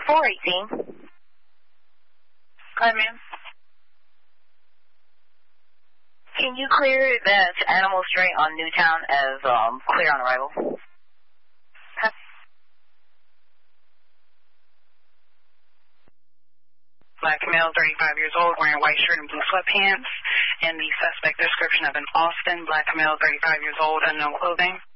418. Hi, ma'am. Can you clear that animal stray on Newtown as clear on arrival? Black male, 35 years old, wearing white shirt and blue sweatpants, and the suspect description of an Austin black male, 35 years old, unknown clothing.